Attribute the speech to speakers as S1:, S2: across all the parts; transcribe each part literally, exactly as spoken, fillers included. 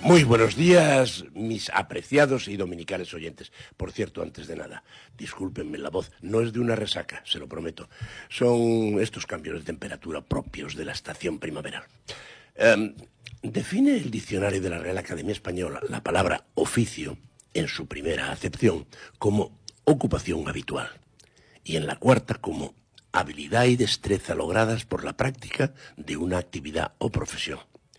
S1: Muy buenos días, mis apreciados y dominicales oyentes. Por cierto, antes de nada, discúlpenme la voz, no es de una resaca, se lo prometo. Son estos cambios de temperatura propios de la estación primaveral. Um, define el diccionario de la Real Academia Española la palabra oficio, en su primera acepción, como ocupación habitual, y en la cuarta como habilidad y destreza logradas por la práctica de una actividad o profesión.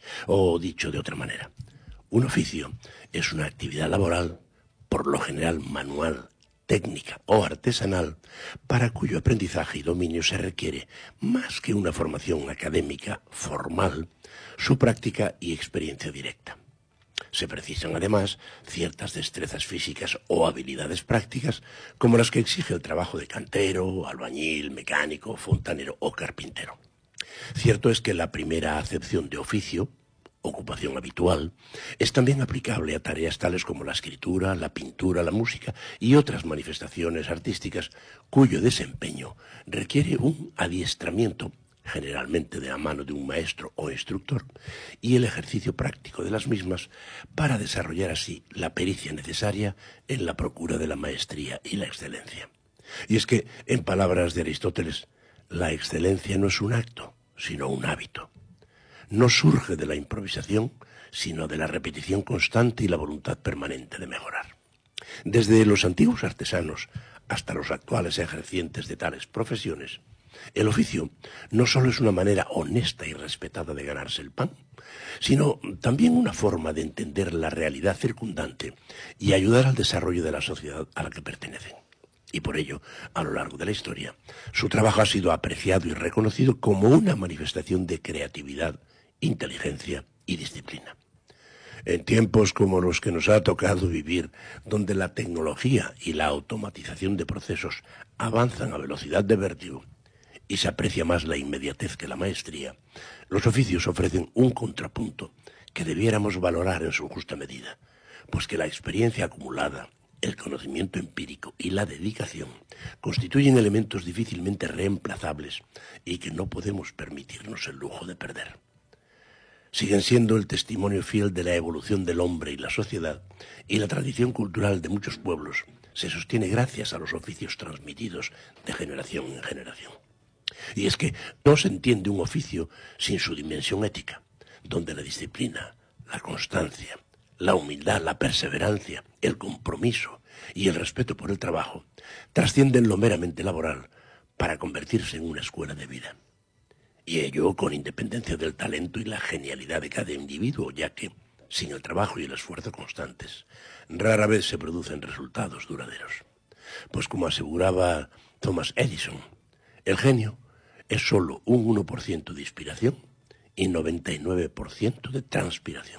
S1: O dicho de otra manera, un oficio es una actividad laboral, por lo general manual, técnica o artesanal, para cuyo aprendizaje y dominio se requiere, más que una formación académica formal, su práctica y experiencia directa. Se precisan además ciertas destrezas físicas o habilidades prácticas, como las que exige el trabajo de cantero, albañil, mecánico, fontanero o carpintero. Cierto es que la primera acepción de oficio, ocupación habitual, es también aplicable a tareas tales como la escritura, la pintura, la música y otras manifestaciones artísticas cuyo desempeño requiere un adiestramiento, generalmente de la mano de un maestro o instructor, y el ejercicio práctico de las mismas para desarrollar así la pericia necesaria en la procura de la maestría y la excelencia. Y es que, en palabras de Aristóteles, la excelencia no es un acto, sino un hábito. No surge de la improvisación, sino de la repetición constante y la voluntad permanente de mejorar. Desde los antiguos artesanos hasta los actuales ejercientes de tales profesiones, el oficio no solo es una manera honesta y respetada de ganarse el pan, sino también una forma de entender la realidad circundante y ayudar al desarrollo de la sociedad a la que pertenecen. Y por ello, a lo largo de la historia, su trabajo ha sido apreciado y reconocido como una manifestación de creatividad, inteligencia y disciplina. En tiempos como los que nos ha tocado vivir, donde la tecnología y la automatización de procesos avanzan a velocidad de vértigo y se aprecia más la inmediatez que la maestría, los oficios ofrecen un contrapunto que debiéramos valorar en su justa medida, pues que la experiencia acumulada, el conocimiento empírico y la dedicación constituyen elementos difícilmente reemplazables y que no podemos permitirnos el lujo de perder. Siguen siendo el testimonio fiel de la evolución del hombre y la sociedad, y la tradición cultural de muchos pueblos se sostiene gracias a los oficios transmitidos de generación en generación. Y es que no se entiende un oficio sin su dimensión ética, donde la disciplina, la constancia, la humildad, la perseverancia, el compromiso y el respeto por el trabajo trascienden lo meramente laboral para convertirse en una escuela de vida. Y ello con independencia del talento y la genialidad de cada individuo, ya que, sin el trabajo y el esfuerzo constantes, rara vez se producen resultados duraderos. Pues como aseguraba Thomas Edison, el genio es solo un uno por ciento de inspiración y noventa y nueve por ciento de transpiración.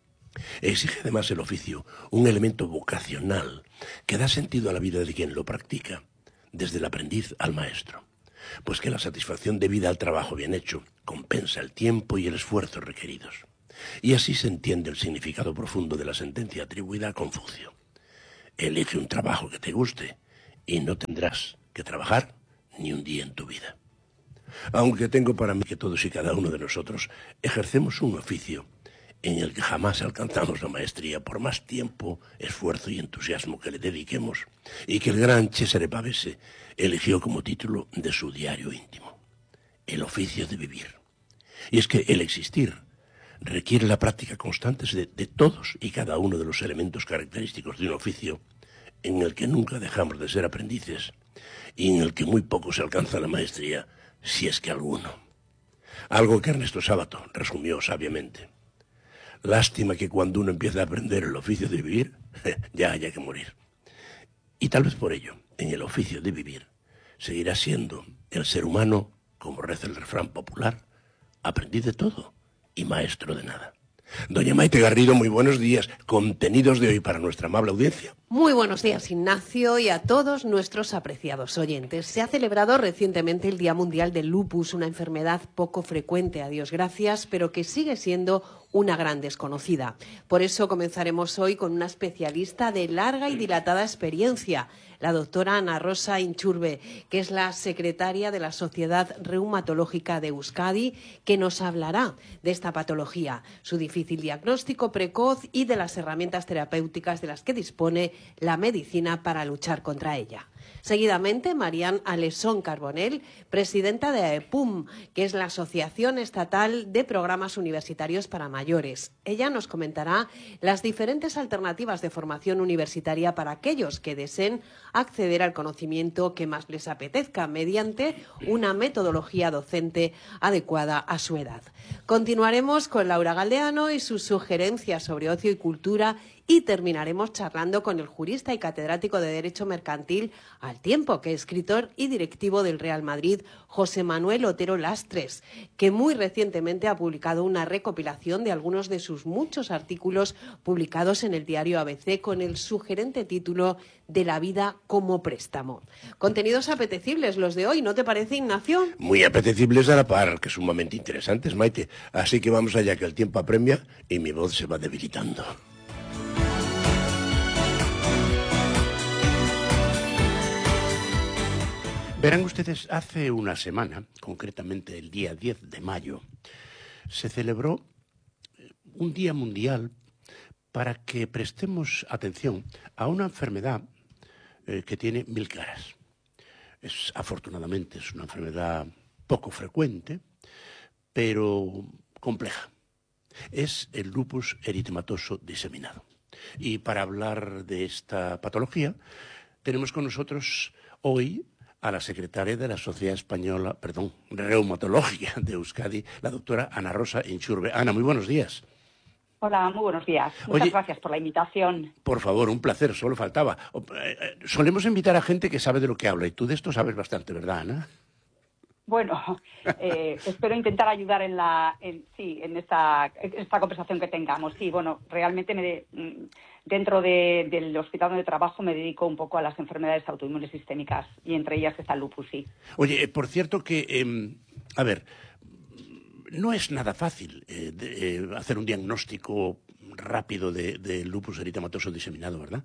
S1: Exige además el oficio un elemento vocacional que da sentido a la vida de quien lo practica, desde el aprendiz al maestro, pues que la satisfacción debida al trabajo bien hecho compensa el tiempo y el esfuerzo requeridos. Y así se entiende el significado profundo de la sentencia atribuida a Confucio: elige un trabajo que te guste y no tendrás que trabajar ni un día en tu vida. Aunque tengo para mí que todos y cada uno de nosotros ejercemos un oficio en el que jamás alcanzamos la maestría por más tiempo, esfuerzo y entusiasmo que le dediquemos, y que el gran Cesare Pavese eligió como título de su diario íntimo: el oficio de vivir. Y es que el existir requiere la práctica constante de, de todos y cada uno de los elementos característicos de un oficio en el que nunca dejamos de ser aprendices y en el que muy poco se alcanza la maestría, si es que alguno. Algo que Ernesto Sábato resumió sabiamente: lástima que cuando uno empieza a aprender el oficio de vivir, ya haya que morir. Y tal vez por ello, en el oficio de vivir, seguirá siendo el ser humano, como reza el refrán popular, aprendiz de todo y maestro de nada. Doña Maite Garrido, muy buenos días. Contenidos de hoy para nuestra amable audiencia.
S2: Muy buenos días, Ignacio, y a todos nuestros apreciados oyentes. Se ha celebrado recientemente el Día Mundial del Lupus, una enfermedad poco frecuente, a Dios gracias, pero que sigue siendo una gran desconocida. Por eso comenzaremos hoy con una especialista de larga y dilatada experiencia, la doctora Ana Rosa Inchurbe, que es la secretaria de la Sociedad Reumatológica de Euskadi, que nos hablará de esta patología, su difícil diagnóstico precoz y de las herramientas terapéuticas de las que dispone la medicina para luchar contra ella. Seguidamente, Marian Alesson Carbonell, presidenta de AEPUM, que es la Asociación Estatal de Programas Universitarios para Mayores. Ella nos comentará las diferentes alternativas de formación universitaria para aquellos que deseen acceder al conocimiento que más les apetezca mediante una metodología docente adecuada a su edad. Continuaremos con Laura Galdeano y sus sugerencias sobre ocio y cultura y terminaremos charlando con el jurista y catedrático de Derecho Mercantil al tiempo que escritor y directivo del Real Madrid, José Manuel Otero Lastres, que muy recientemente ha publicado una recopilación de algunos de sus muchos artículos publicados en el diario A B C con el sugerente título de La vida como préstamo. Contenidos apetecibles los de hoy, ¿no te parece, Ignacio?
S1: Muy apetecibles a la par, que sumamente interesantes, Maite. Así que vamos allá, que el tiempo apremia y mi voz se va debilitando. Verán ustedes, hace una semana, concretamente el día diez de mayo, se celebró un Día Mundial para que prestemos atención a una enfermedad eh, que tiene mil caras. Es, afortunadamente, es una enfermedad poco frecuente, pero compleja. Es el lupus eritematoso diseminado. Y para hablar de esta patología, tenemos con nosotros hoy a la secretaria de la Sociedad Española, perdón, Reumatológica de Euskadi, la doctora Ana Rosa Inchurbe. Ana, muy buenos días.
S3: Hola, muy buenos días. Muchas
S1: Oye,
S3: gracias por la invitación.
S1: Por favor, un placer, solo faltaba. Solemos invitar a gente que sabe de lo que habla, y tú de esto sabes bastante, ¿verdad, Ana?
S3: Bueno, eh, espero intentar ayudar en la, en, sí, en esta, en esta conversación que tengamos. Sí, bueno, realmente me, dentro de, del hospital donde trabajo me dedico un poco a las enfermedades autoinmunes sistémicas y entre ellas está el lupus, sí.
S1: Oye, eh, por cierto que, eh, a ver, no es nada fácil eh, de, eh, hacer un diagnóstico rápido de, de lupus eritematoso diseminado, ¿verdad?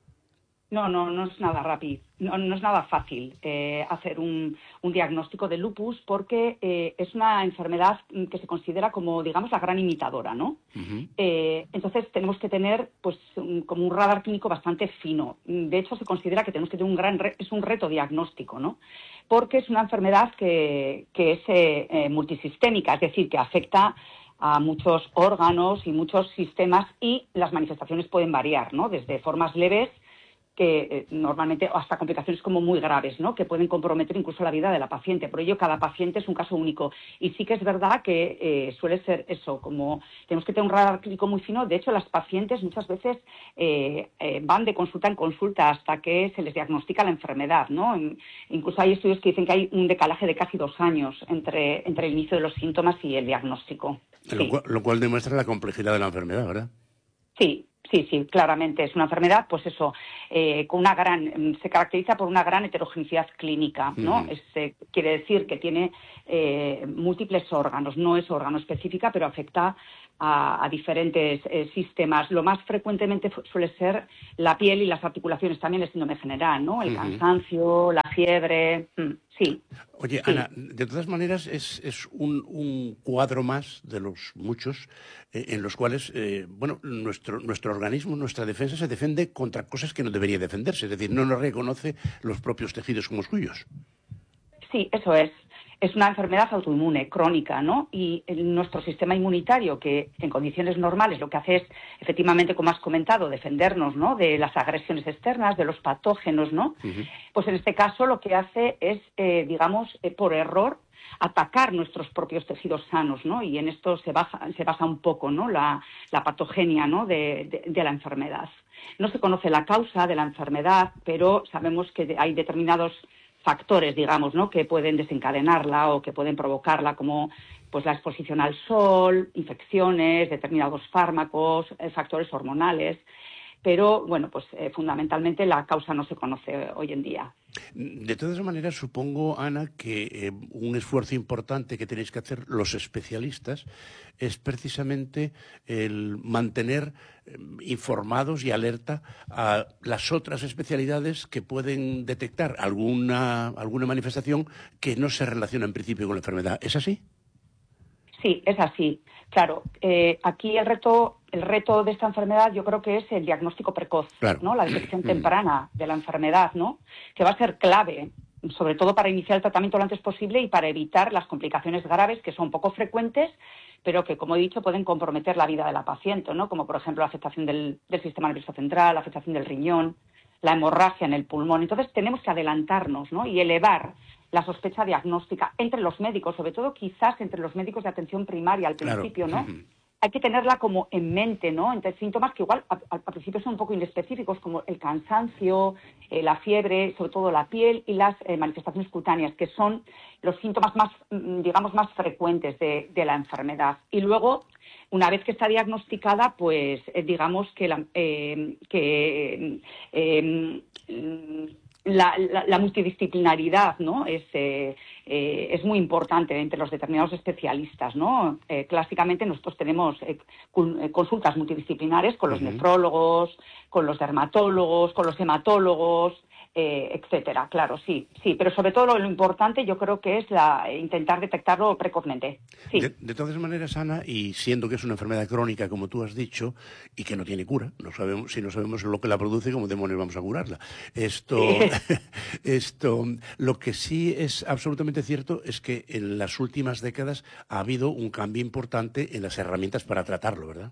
S3: No, no, no es nada rápido, no, no es nada fácil eh, hacer un, un diagnóstico de lupus porque eh, es una enfermedad que se considera como, digamos, la gran imitadora, ¿no? Uh-huh. Eh, entonces tenemos que tener, pues, un, como un radar clínico bastante fino. De hecho, se considera que tenemos que tener un gran, re, es un reto diagnóstico, ¿no? Porque es una enfermedad que, que es eh, eh, multisistémica, es decir, que afecta a muchos órganos y muchos sistemas y las manifestaciones pueden variar, ¿no? Desde formas leves que eh, normalmente hasta complicaciones como muy graves, ¿no? Que pueden comprometer incluso la vida de la paciente. Por ello, cada paciente es un caso único. Y sí que es verdad que eh, suele ser eso, como tenemos que tener un radar clínico muy fino. De hecho, las pacientes muchas veces eh, eh, van de consulta en consulta hasta que se les diagnostica la enfermedad, ¿no? En, incluso hay estudios que dicen que hay un decalaje de casi dos años entre, entre el inicio de los síntomas y el diagnóstico.
S1: Lo, sí. cual, lo cual demuestra la complejidad de la enfermedad, ¿verdad?
S3: Sí. Sí, sí, claramente. Es una enfermedad, pues eso, eh, con una gran, se caracteriza por una gran heterogeneidad clínica, ¿no? Uh-huh. Es, eh, quiere decir que tiene eh, múltiples órganos, no es órgano específica, pero afecta a, a diferentes eh, sistemas. Lo más frecuentemente suele ser la piel y las articulaciones, también el síndrome general, ¿no? El uh-huh. cansancio, la fiebre, mm, sí.
S1: Oye, sí. Ana, de todas maneras es, es un, un cuadro más de los muchos eh, en los cuales, eh, bueno, nuestro, nuestro organismo, nuestra defensa se defiende contra cosas que no debería defenderse, es decir, no nos reconoce los propios tejidos como suyos.
S3: Sí, eso es. Es una enfermedad autoinmune, crónica, ¿no? Y nuestro sistema inmunitario, que en condiciones normales lo que hace es, efectivamente, como has comentado, defendernos, ¿no? De las agresiones externas, de los patógenos, ¿no? Uh-huh. Pues en este caso lo que hace es, eh, digamos, eh, por error, atacar nuestros propios tejidos sanos, ¿no? Y en esto se basa, se basa un poco, ¿no? La, la patogenia, ¿no? de, de, de la enfermedad. No se conoce la causa de la enfermedad, pero sabemos que hay determinados factores, digamos, ¿no? Que pueden desencadenarla o que pueden provocarla, como pues la exposición al sol, infecciones, determinados fármacos, eh, factores hormonales. pero bueno, pues eh, fundamentalmente la causa no se conoce hoy en día.
S1: De todas maneras, supongo, Ana, que eh, un esfuerzo importante que tenéis que hacer los especialistas es precisamente el mantener eh, informados y alerta a las otras especialidades que pueden detectar alguna, alguna manifestación que no se relaciona en principio con la enfermedad. ¿Es así?
S3: Sí, es así. Claro, eh, aquí el reto, el reto de esta enfermedad yo creo que es el diagnóstico precoz,
S1: claro.
S3: ¿no? La detección temprana de la enfermedad, ¿no? Que va a ser clave, sobre todo para iniciar el tratamiento lo antes posible y para evitar las complicaciones graves que son poco frecuentes, pero que, como he dicho, pueden comprometer la vida de la paciente, ¿no? Como, por ejemplo, la afectación del, del sistema nervioso central, la afectación del riñón, la hemorragia en el pulmón. Entonces, tenemos que adelantarnos, ¿no? Y elevar la sospecha diagnóstica entre los médicos, sobre todo quizás entre los médicos de atención primaria al principio,
S1: claro.
S3: ¿no? Uh-huh. Hay que tenerla como en mente, ¿no? Entre síntomas que igual al principio son un poco inespecíficos, como el cansancio, eh, la fiebre, sobre todo la piel y las eh, manifestaciones cutáneas, que son los síntomas más, digamos, más frecuentes de, de la enfermedad. Y luego, una vez que está diagnosticada, pues eh, digamos que la, eh, que eh, eh, La, la, la multidisciplinaridad, ¿no? es, eh, eh, es muy importante entre los determinados especialistas, ¿no? Eh, clásicamente nosotros tenemos eh, consultas multidisciplinares con los uh-huh. nefrólogos, con los dermatólogos, con los hematólogos, eh, etcétera. Claro, sí, sí, pero sobre todo lo, lo importante yo creo que es la, intentar detectarlo precozmente. Sí.
S1: De, de todas maneras, Ana, y siendo que es una enfermedad crónica, como tú has dicho, y que no tiene cura, no sabemos, si no sabemos lo que la produce, ¿cómo demonios vamos a curarla? Esto, esto, lo que sí es absolutamente cierto es que en las últimas décadas ha habido un cambio importante en las herramientas para tratarlo, ¿verdad?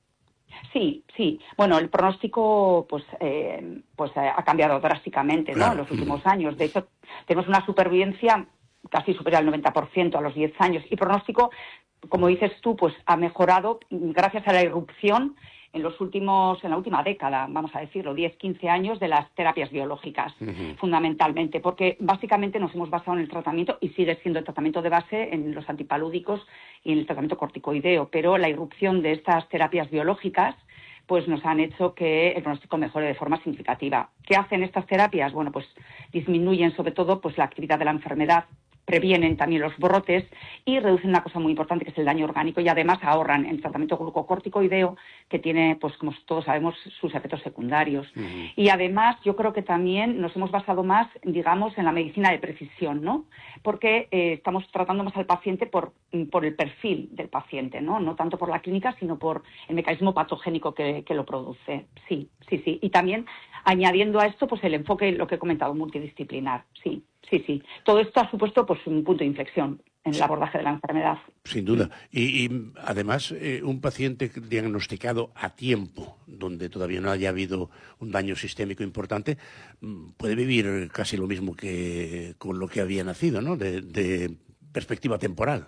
S3: Sí, sí. Bueno, el pronóstico pues, eh, pues eh, ha cambiado drásticamente, ¿no? Claro. En los últimos años. De hecho, tenemos una supervivencia casi superior al noventa por ciento a los diez años. Y pronóstico, como dices tú, pues ha mejorado gracias a la irrupción en los últimos, en la última década, vamos a decirlo, diez, quince años de las terapias biológicas, uh-huh. fundamentalmente, porque básicamente nos hemos basado en el tratamiento, y sigue siendo el tratamiento de base, en los antipalúdicos y en el tratamiento corticoideo, pero la irrupción de estas terapias biológicas pues nos han hecho que el pronóstico mejore de forma significativa. ¿Qué hacen estas terapias? Bueno, pues disminuyen sobre todo pues la actividad de la enfermedad, previenen también los brotes y reducen una cosa muy importante que es el daño orgánico, y además ahorran el tratamiento glucocorticoideo, que tiene, pues como todos sabemos, sus efectos secundarios. Uh-huh. Y además yo creo que también nos hemos basado más, digamos, en la medicina de precisión, ¿no? Porque eh, estamos tratando más al paciente por, por el perfil del paciente, ¿no? No tanto por la clínica, sino por el mecanismo patogénico que, que lo produce. Sí, sí, sí. Y también añadiendo a esto pues el enfoque, lo que he comentado, multidisciplinar. Sí, sí, sí. Todo esto ha supuesto pues un punto de inflexión en el abordaje de la enfermedad.
S1: Sin duda. Y, y además, eh, un paciente diagnosticado a tiempo, donde todavía no haya habido un daño sistémico importante, puede vivir casi lo mismo que con lo que había nacido, ¿no? De, de perspectiva temporal.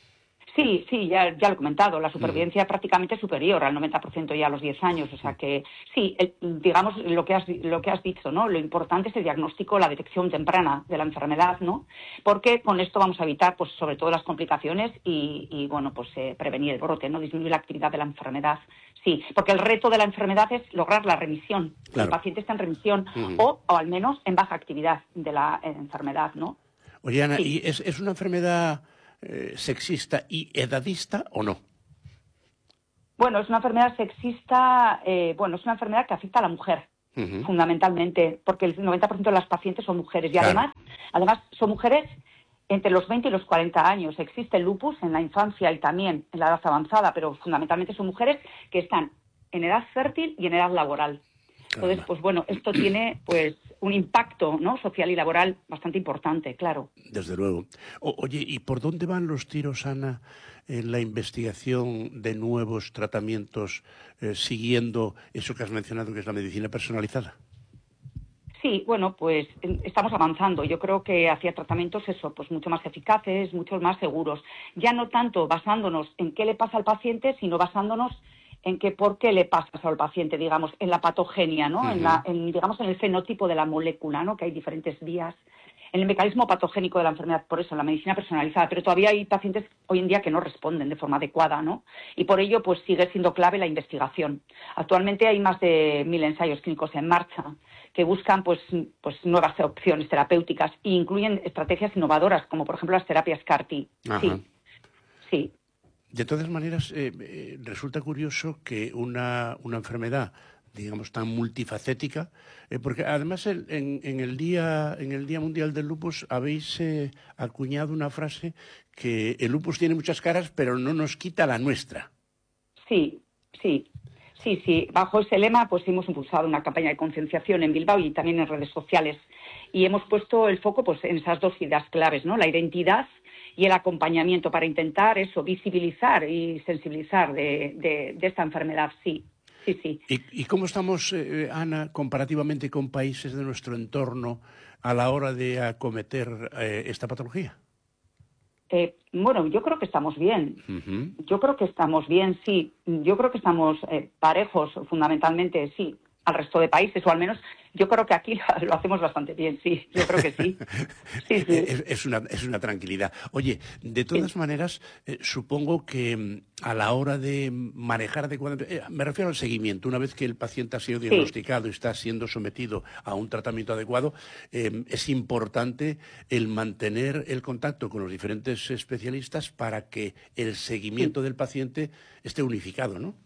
S3: Sí, sí, ya, ya lo he comentado, la supervivencia es prácticamente superior al noventa por ciento ya a los diez años, o sea que sí, el, digamos lo que has lo que has dicho, ¿no? Lo importante es el diagnóstico, la detección temprana de la enfermedad, ¿no? Porque con esto vamos a evitar, pues sobre todo las complicaciones y, y bueno, pues eh, prevenir el brote, ¿no? Disminuir la actividad de la enfermedad. Sí, porque el reto de la enfermedad es lograr la remisión, claro. Que el paciente está en remisión uh-huh. o, o al menos en baja actividad de la eh, enfermedad, ¿no?
S1: Oye, Ana, sí. ¿y es, es una enfermedad Eh, sexista y edadista o no?
S3: Bueno, es una enfermedad sexista, eh, bueno, es una enfermedad que afecta a la mujer, uh-huh. fundamentalmente, porque el noventa por ciento de las pacientes son mujeres, y claro. además, además son mujeres entre los veinte y los cuarenta años. Existe el lupus en la infancia y también en la edad avanzada, pero fundamentalmente son mujeres que están en edad fértil y en edad laboral. Caramba. Entonces, pues bueno, esto tiene pues un impacto, ¿no? social y laboral bastante importante, claro.
S1: Desde luego. O, oye, ¿y por dónde van los tiros, Ana, en la investigación de nuevos tratamientos, eh, siguiendo eso que has mencionado, que es la medicina personalizada?
S3: Sí, bueno, pues estamos avanzando. Yo creo que hacia tratamientos eso, pues mucho más eficaces, mucho más seguros. Ya no tanto basándonos en qué le pasa al paciente, sino basándonos en que por qué le pasa eso al paciente, digamos, en la patogenia, ¿no? Uh-huh. En la, en, digamos, en el fenotipo de la molécula, ¿no? Que hay diferentes vías. en el mecanismo patogénico de la enfermedad, por eso, en la medicina personalizada, pero todavía hay pacientes hoy en día que no responden de forma adecuada, ¿no? Y por ello, pues sigue siendo clave la investigación. Actualmente hay más de mil ensayos clínicos en marcha que buscan, pues, pues nuevas opciones terapéuticas e incluyen estrategias innovadoras, como por ejemplo las terapias C A R T. Sí, sí.
S1: De todas maneras, eh, eh, resulta curioso que una, una enfermedad, digamos, tan multifacética, eh, porque además el, en, en, el día, en el Día Mundial del Lupus habéis eh, acuñado una frase que el lupus tiene muchas caras, pero no nos quita la nuestra.
S3: Sí, sí. Sí, sí. Bajo ese lema, pues hemos impulsado una campaña de concienciación en Bilbao y también en redes sociales. Y hemos puesto el foco, pues, en esas dos ideas claves, ¿no? La identidad y el acompañamiento para intentar eso, visibilizar y sensibilizar de, de, de esta enfermedad, sí. Sí, sí.
S1: ¿Y, y cómo estamos, eh, Ana, comparativamente con países de nuestro entorno a la hora de acometer eh, esta patología?
S3: Eh, bueno, yo creo que estamos bien.
S1: Uh-huh.
S3: Yo creo que estamos bien, sí. Yo creo que estamos eh, parejos, fundamentalmente, sí, al resto de países, o al menos yo creo que aquí lo hacemos bastante bien, sí. Yo creo que sí. sí, sí.
S1: Es, es, una, es una tranquilidad. Oye, de todas sí. maneras, eh, supongo que a la hora de manejar adecuadamente, eh, me refiero al seguimiento, una vez que el paciente ha sido diagnosticado sí. y está siendo sometido a un tratamiento adecuado, eh, es importante el mantener el contacto con los diferentes especialistas para que el seguimiento sí. del paciente esté unificado, ¿no?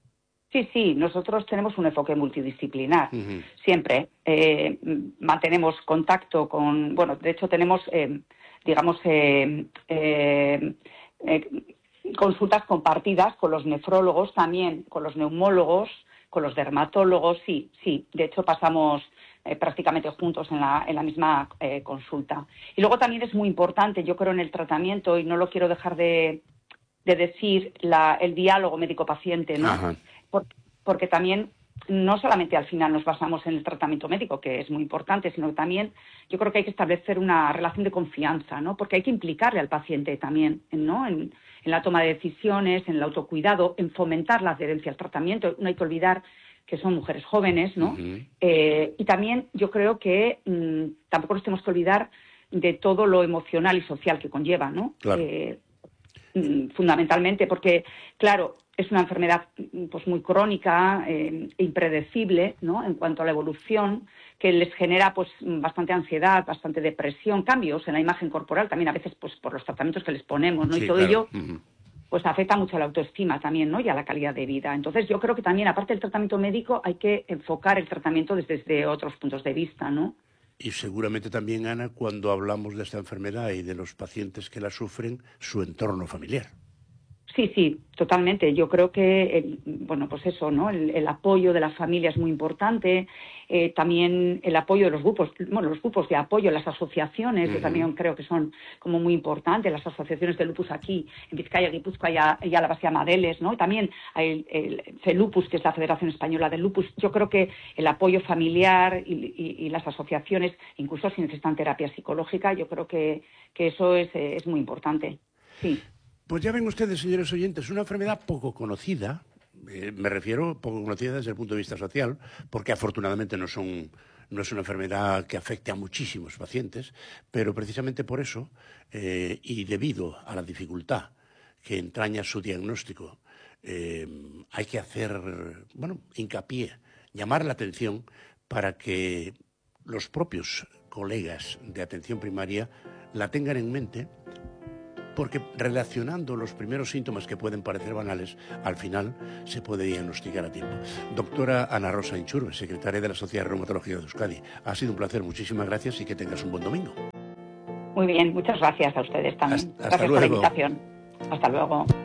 S3: Sí, sí, nosotros tenemos un enfoque multidisciplinar, uh-huh. siempre. Eh, mantenemos contacto con, bueno, de hecho tenemos, eh, digamos, eh, eh, eh, consultas compartidas con los nefrólogos también, con los neumólogos, con los dermatólogos, sí, sí. De hecho pasamos eh, prácticamente juntos en la, en la misma eh, consulta. Y luego también es muy importante, yo creo, en el tratamiento, y no lo quiero dejar de, de decir, la, el diálogo médico-paciente, ¿no?
S1: Ajá.
S3: Porque también no solamente al final nos basamos en el tratamiento médico, que es muy importante, sino que también yo creo que hay que establecer una relación de confianza, ¿no? Porque hay que implicarle al paciente también, ¿no? En, en la toma de decisiones, en el autocuidado, en fomentar la adherencia al tratamiento. No hay que olvidar que son mujeres jóvenes, ¿no? Uh-huh. Eh, y también yo creo que mmm, tampoco nos tenemos que olvidar de todo lo emocional y social que conlleva, ¿no?
S1: Claro.
S3: Eh, mmm, fundamentalmente, porque, claro, es una enfermedad pues muy crónica, eh, impredecible, ¿no? En cuanto a la evolución, que les genera pues bastante ansiedad, bastante depresión, cambios en la imagen corporal, también a veces pues por los tratamientos que les ponemos, ¿no?
S1: Sí,
S3: y todo
S1: claro.
S3: ello
S1: Uh-huh.
S3: pues afecta mucho a la autoestima también, ¿no? Y a la calidad de vida. Entonces yo creo que también, aparte del tratamiento médico, hay que enfocar el tratamiento desde, desde otros puntos de vista, ¿no?
S1: Y seguramente también, Ana, cuando hablamos de esta enfermedad y de los pacientes que la sufren, su entorno familiar.
S3: Sí, sí, totalmente. Yo creo que, el, bueno, pues eso, ¿no? El, el apoyo de la familia es muy importante. Eh, también el apoyo de los grupos, bueno, los grupos de apoyo, las asociaciones, uh-huh. yo también creo que son como muy importantes. Las asociaciones de lupus aquí, en Vizcaya, Guipúzcoa y, y Álava y Amadeles, ¿no? Y también hay el, el FELUPUS, que es la Federación Española de Lupus. Yo creo que el apoyo familiar y, y, y las asociaciones, incluso si necesitan terapia psicológica, yo creo que, que eso es, es muy importante. Sí.
S1: Pues ya ven ustedes, señores oyentes, una enfermedad poco conocida, eh, me refiero poco conocida desde el punto de vista social, porque afortunadamente no, son, no es una enfermedad que afecte a muchísimos pacientes, pero precisamente por eso, eh, y debido a la dificultad que entraña su diagnóstico, eh, hay que hacer, bueno, hincapié, llamar la atención para que los propios colegas de atención primaria la tengan en mente, porque relacionando los primeros síntomas que pueden parecer banales, al final se puede diagnosticar a tiempo. Doctora Ana Rosa Inchurbe, secretaria de la Sociedad de Reumatología de Euskadi, ha sido un placer, muchísimas gracias y que tengas un buen domingo.
S3: Muy bien, muchas gracias a ustedes también.
S1: Hasta, hasta
S3: gracias
S1: luego.
S3: por la invitación. Hasta luego.